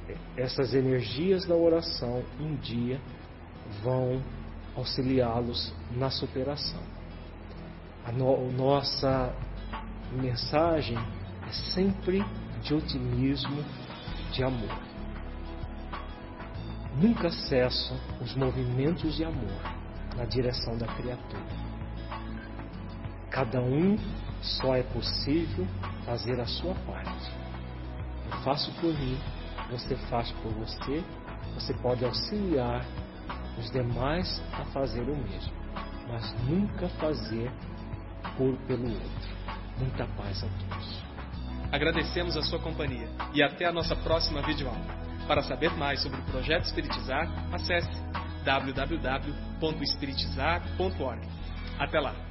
essas energias da oração um dia vão auxiliá-los na superação. Nossa mensagem é sempre de otimismo, de amor. Nunca cessam os movimentos de amor na direção da criatura. Cada um só é possível fazer a sua parte. Eu faço por mim, você faz por você, você pode auxiliar os demais a fazer o mesmo, mas nunca fazer pelo outro. Muita paz a todos. Agradecemos a sua companhia e até a nossa próxima videoaula. Para saber mais sobre o Projeto Espiritizar, acesse www.espiritizar.org. Até lá!